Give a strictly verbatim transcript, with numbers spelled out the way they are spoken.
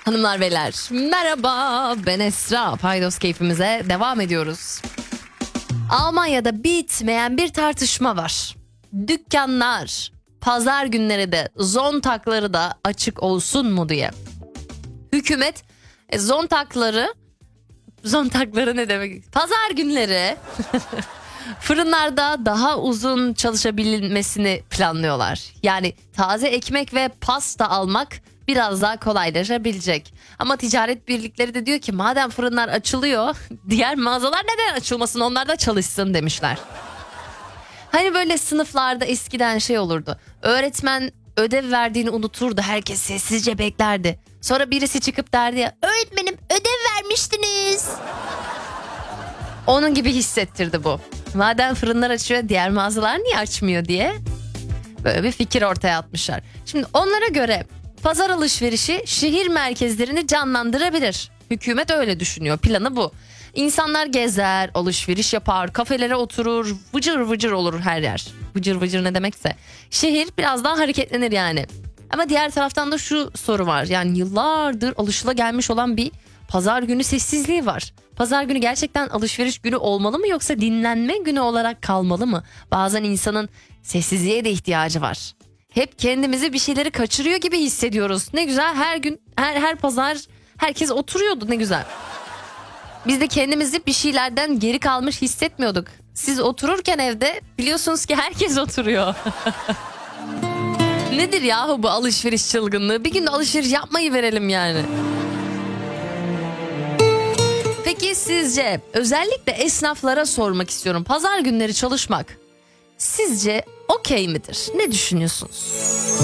Hanımlar beyler merhaba, ben Esra. Paydos keyfimize devam ediyoruz. Almanya'da bitmeyen bir tartışma var. Dükkanlar pazar günleri de zontakları da açık olsun mu diye. Hükümet e, zontakları zontakları ne demek? Pazar günleri fırınlarda daha uzun çalışabilmesini planlıyorlar. Yani taze ekmek ve pasta almak biraz daha kolaylaşabilecek. Ama ticaret birlikleri de diyor ki madem fırınlar açılıyor, diğer mağazalar neden açılmasın, onlar da çalışsın demişler. Hani böyle sınıflarda eskiden şey olurdu. Öğretmen ödev verdiğini unuturdu, herkes sessizce beklerdi. Sonra birisi çıkıp derdi ya, öğretmenim ödev vermiştiniz. Onun gibi hissettirdi bu. Madem fırınlar açıyor, diğer mağazalar niye açmıyor diye böyle bir fikir ortaya atmışlar. Şimdi onlara göre pazar alışverişi şehir merkezlerini canlandırabilir. Hükümet öyle düşünüyor. Planı bu. İnsanlar gezer, alışveriş yapar, kafelere oturur, vıcır vıcır olur her yer. Vıcır vıcır ne demekse. Şehir biraz daha hareketlenir yani. Ama diğer taraftan da şu soru var. Yani yıllardır alışılagelmiş olan bir pazar günü sessizliği var. Pazar günü gerçekten alışveriş günü olmalı mı, yoksa dinlenme günü olarak kalmalı mı? Bazen insanın sessizliğe de ihtiyacı var. Hep kendimizi bir şeyleri kaçırıyor gibi hissediyoruz. Ne güzel, her gün her her pazar herkes oturuyordu, ne güzel. Biz de kendimizi bir şeylerden geri kalmış hissetmiyorduk. Siz otururken evde biliyorsunuz ki herkes oturuyor. Nedir yahu bu alışveriş çılgınlığı? Bir gün de alışveriş yapmayı verelim yani. Peki sizce, özellikle esnaflara sormak istiyorum, pazar günleri çalışmak sizce okey midir? Ne düşünüyorsunuz?